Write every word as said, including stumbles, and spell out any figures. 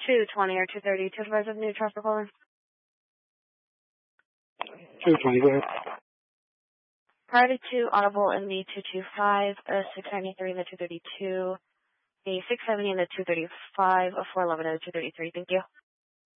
two twenty or two thirty to advise of new traffic calling. two twenty, go ahead. Priority two, audible in the two two five, a six ninety-three in the two thirty-two, a six seventy in the two thirty-five, a four eleven in the two thirty-three. Thank you.